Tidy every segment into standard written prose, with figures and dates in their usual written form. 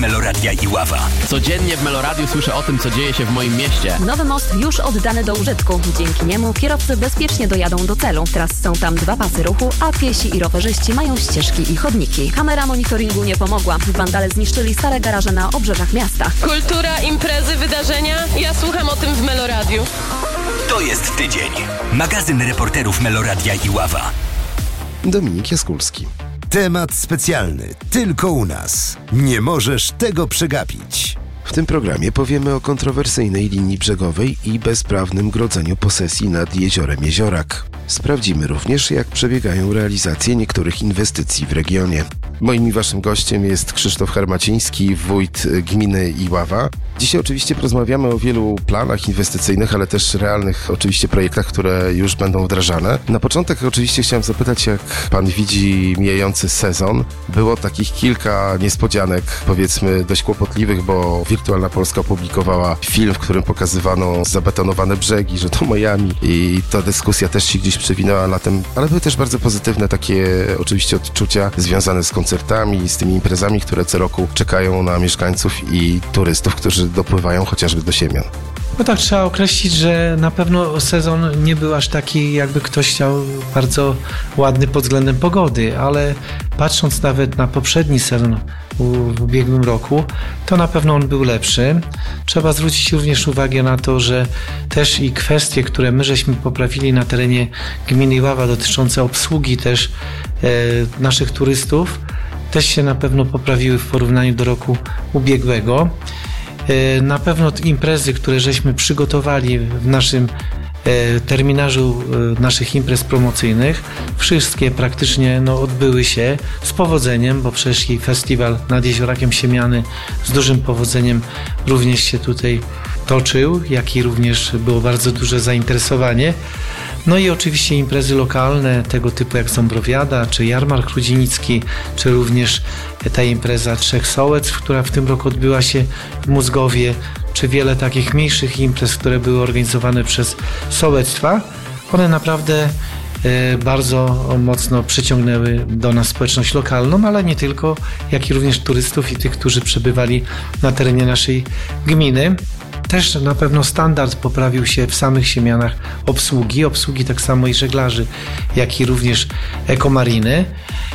Meloradia Iława. Codziennie w Meloradiu słyszę o tym, co dzieje się w moim mieście. Nowy most już oddany do użytku. Dzięki niemu kierowcy bezpiecznie dojadą do celu. Teraz są tam 2 pasy ruchu, a piesi i rowerzyści mają ścieżki i chodniki. Kamera monitoringu nie pomogła. Wandale zniszczyli stare garaże na obrzeżach miasta. Kultura, imprezy, wydarzenia. Ja słucham o tym w Meloradiu. To jest tydzień. Magazyn reporterów Meloradia Iława. Dominik Jaskulski. Temat specjalny, tylko u nas. Nie możesz tego przegapić. W tym programie powiemy o kontrowersyjnej linii brzegowej i bezprawnym grodzeniu posesji nad jeziorem Jeziorak. Sprawdzimy również, jak przebiegają realizacje niektórych inwestycji w regionie. Moim i waszym gościem jest Krzysztof Hermaciński, wójt gminy Iława. Dzisiaj oczywiście porozmawiamy o wielu planach inwestycyjnych, ale też realnych oczywiście projektach, które już będą wdrażane. Na początek oczywiście chciałem zapytać, jak pan widzi mijający sezon. Było takich kilka niespodzianek, powiedzmy dość kłopotliwych, bo Wirtualna Polska opublikowała film, w którym pokazywano zabetonowane brzegi, że to Miami, i ta dyskusja też się gdzieś przewinęła latem, ale były też bardzo pozytywne takie oczywiście odczucia związane z koncertami, z tymi imprezami, które co roku czekają na mieszkańców i turystów, którzy dopływają chociażby do Siemian. No tak, trzeba określić, że na pewno sezon nie był aż taki, jakby ktoś chciał, bardzo ładny pod względem pogody, ale patrząc nawet na poprzedni sezon w ubiegłym roku, to na pewno on był lepszy. Trzeba zwrócić również uwagę na to, że też i kwestie, które my żeśmy poprawili na terenie gminy Iława dotyczące obsługi też naszych turystów, też się na pewno poprawiły w porównaniu do roku ubiegłego. Na pewno imprezy, które żeśmy przygotowali w naszym terminarzu naszych imprez promocyjnych, wszystkie praktycznie odbyły się z powodzeniem, bo przecież i festiwal nad Jeziorakiem Siemiany z dużym powodzeniem również się tutaj toczył, jak i również było bardzo duże zainteresowanie. No i oczywiście imprezy lokalne tego typu jak Ząbrowiada, czy Jarmark Rudzinicki, czy również ta impreza Trzech Sołectw, która w tym roku odbyła się w Mózgowie, czy wiele takich mniejszych imprez, które były organizowane przez sołectwa. One naprawdę bardzo mocno przyciągnęły do nas społeczność lokalną, ale nie tylko, jak i również turystów i tych, którzy przebywali na terenie naszej gminy. Też na pewno standard poprawił się w samych Siemianach obsługi tak samo i żeglarzy, jak i również ekomariny.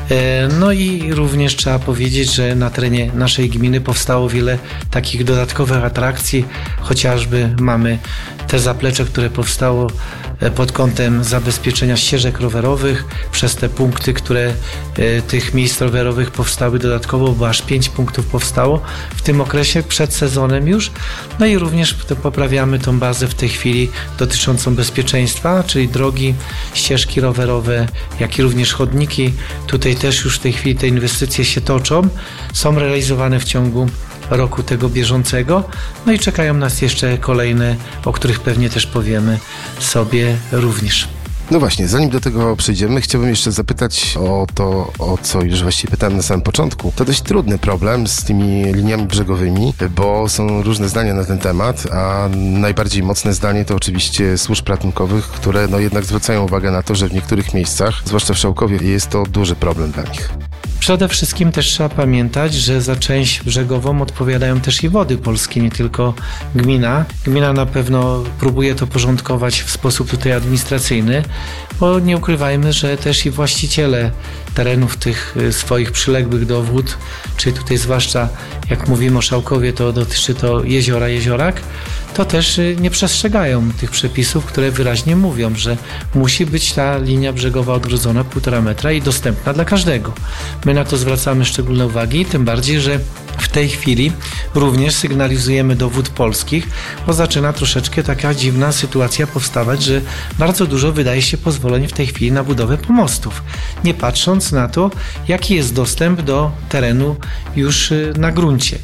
No i również trzeba powiedzieć, że na terenie naszej gminy powstało wiele takich dodatkowych atrakcji, chociażby mamy te zaplecze, które powstało pod kątem zabezpieczenia ścieżek rowerowych przez te punkty, które tych miejsc rowerowych powstały dodatkowo, bo aż 5 punktów powstało w tym okresie przed sezonem już. No i również poprawiamy tą bazę w tej chwili dotyczącą bezpieczeństwa, czyli drogi, ścieżki rowerowe, jak i również chodniki. Tutaj też już w tej chwili te inwestycje się toczą, są realizowane w ciągu roku tego bieżącego, no i czekają nas jeszcze kolejne, o których pewnie też powiemy sobie również. No właśnie, zanim do tego przejdziemy, chciałbym jeszcze zapytać o to, o co już właściwie pytałem na samym początku. To dość trudny problem z tymi liniami brzegowymi, bo są różne zdania na ten temat, a najbardziej mocne zdanie to oczywiście służb ratunkowych, które jednak zwracają uwagę na to, że w niektórych miejscach, zwłaszcza w Szałkowie, jest to duży problem dla nich. Przede wszystkim też trzeba pamiętać, że za część brzegową odpowiadają też i Wody Polskie, nie tylko gmina. Gmina na pewno próbuje to porządkować w sposób tutaj administracyjny, bo nie ukrywajmy, że też i właściciele terenów tych swoich przyległych do wód, czyli tutaj zwłaszcza jak mówimy o Szałkowie, to dotyczy to Jeziorak, to też nie przestrzegają tych przepisów, które wyraźnie mówią, że musi być ta linia brzegowa odgrodzona 1,5 metra i dostępna dla każdego. My na to zwracamy szczególne uwagi, tym bardziej, że w tej chwili również sygnalizujemy do Wód Polskich, bo zaczyna troszeczkę taka dziwna sytuacja powstawać, że bardzo dużo wydaje się pozwoleń w tej chwili na budowę pomostów, nie patrząc na to, jaki jest dostęp do terenu już na gruncie.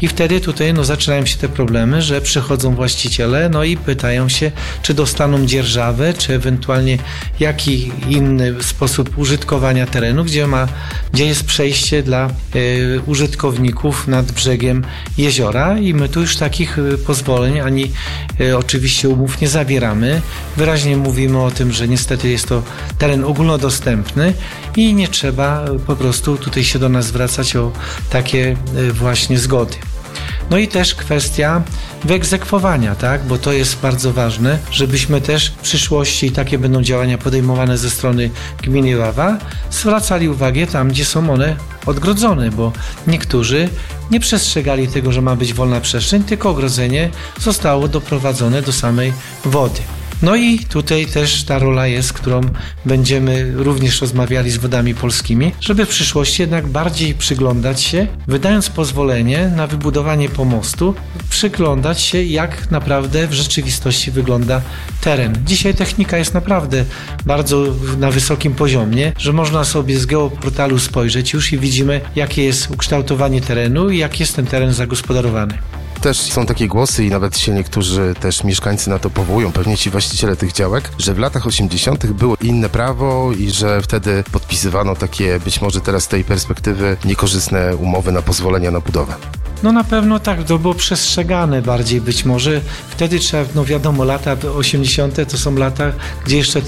I wtedy tutaj zaczynają się te problemy, że przychodzą właściciele i pytają się, czy dostaną dzierżawę, czy ewentualnie jaki inny sposób użytkowania terenu, gdzie jest przejście dla użytkowników nad brzegiem jeziora i my tu już takich pozwoleń ani oczywiście umów nie zawieramy. Wyraźnie mówimy o tym, że niestety jest to teren ogólnodostępny i nie trzeba po prostu tutaj się do nas zwracać o takie właśnie zgody. No i też kwestia wyegzekwowania, tak? Bo to jest bardzo ważne, żebyśmy też w przyszłości, takie będą działania podejmowane ze strony gminy Iława, zwracali uwagę tam, gdzie są one odgrodzone, bo niektórzy nie przestrzegali tego, że ma być wolna przestrzeń, tylko ogrodzenie zostało doprowadzone do samej wody. No i tutaj też ta rola jest, którą będziemy również rozmawiali z Wodami Polskimi, żeby w przyszłości jednak bardziej przyglądać się, wydając pozwolenie na wybudowanie pomostu, przyglądać się, jak naprawdę w rzeczywistości wygląda teren. Dzisiaj technika jest naprawdę bardzo na wysokim poziomie, że można sobie z geoportalu spojrzeć już i widzimy, jakie jest ukształtowanie terenu i jak jest ten teren zagospodarowany. Też są takie głosy i nawet się niektórzy też mieszkańcy na to powołują, pewnie ci właściciele tych działek, że w latach 80. było inne prawo i że wtedy podpisywano takie, być może teraz z tej perspektywy, niekorzystne umowy na pozwolenia na budowę. Na pewno tak, to było przestrzegane bardziej być może. Wtedy trzeba, wiadomo, lata 80. to są lata, gdzie jeszcze